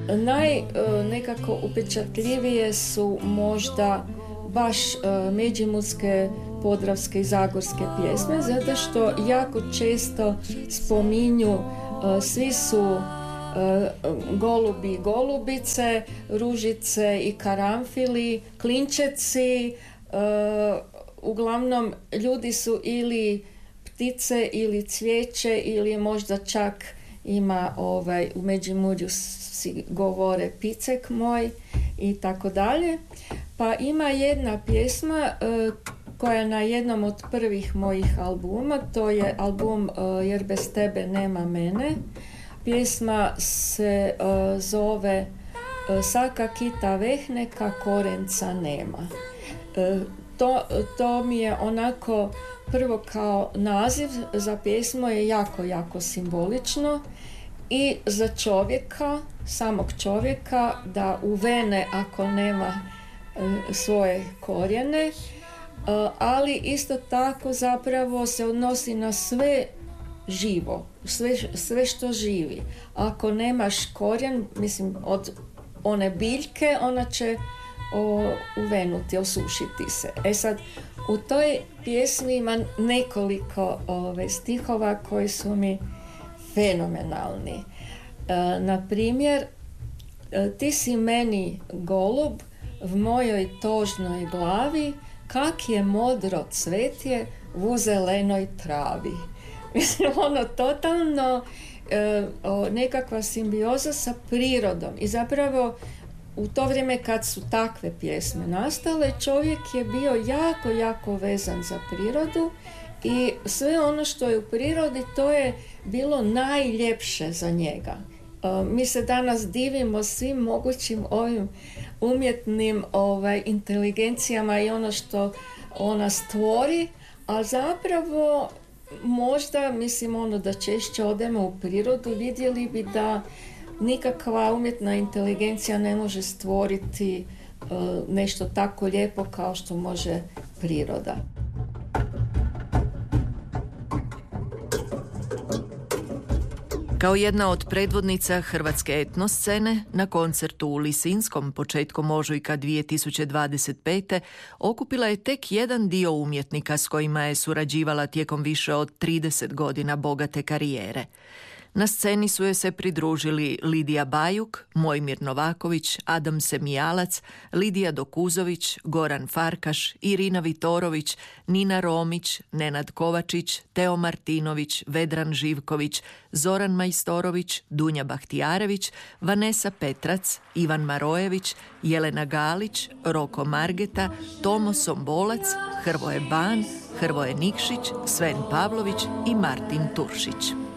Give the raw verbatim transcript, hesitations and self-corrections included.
naj e, nekako upečatljivije su možda baš e, međimurske, podravske i zagorske pjesme, zato što jako često spominju e, svi su e, golubi i golubice, ružice i karanfili, klinčeci, e, uglavnom ljudi su ili ptice ili cvijeće ili možda čak ima ovaj, u Međimurju si govore picek moj i tako dalje. Pa ima jedna pjesma e, koja je na jednom od prvih mojih albuma, to je album e, Jer bez tebe nema mene. Pjesma se e, zove e, Saka kita vehne ka korenca nema. E, to, to mi je onako prvo kao naziv za pjesmu je jako, jako simbolično i za čovjeka, samog čovjeka, da uvene ako nema e, svoje korijene, e, ali isto tako zapravo se odnosi na sve živo, sve, sve što živi. Ako nemaš korijen, mislim od one biljke, ona će o, uvenuti, osušiti se. E sad, u toj pjesmi ima nekoliko ove, stihova koji su mi fenomenalni. E, na primjer, e, ti si meni golub v mojoj tožnoj glavi, kak je modro cvetje v zelenoj travi. Mislim, ono totalno e, o, nekakva simbioza sa prirodom i zapravo u to vrijeme kad su takve pjesme nastale, čovjek je bio jako, jako vezan za prirodu i sve ono što je u prirodi, to je bilo najljepše za njega. Uh, mi se danas divimo svim mogućim ovim umjetnim ovaj, inteligencijama i ono što ona stvori, a zapravo možda, mislim ono da češće odemo u prirodu, vidjeli bi da nikakva umjetna inteligencija ne može stvoriti uh, nešto tako lijepo kao što može priroda. Kao jedna od predvodnica hrvatske etnoscene, na koncertu u Lisinskom početkom ožujka dvije tisuće dvadeset pete. okupila je tek jedan dio umjetnika s kojima je surađivala tijekom više od trideset godina bogate karijere. Na sceni su joj se pridružili Lidija Bajuk, Mojmir Novaković, Adam Semijalac, Lidija Dokuzović, Goran Farkaš, Irina Vitorović, Nina Romić, Nenad Kovačić, Teo Martinović, Vedran Živković, Zoran Majstorović, Dunja Bahtijarević, Vanesa Petrac, Ivan Marojević, Jelena Galić, Roko Margeta, Tomo Sombolac, Hrvoje Ban, Hrvoje Nikšić, Sven Pavlović i Martin Turšić.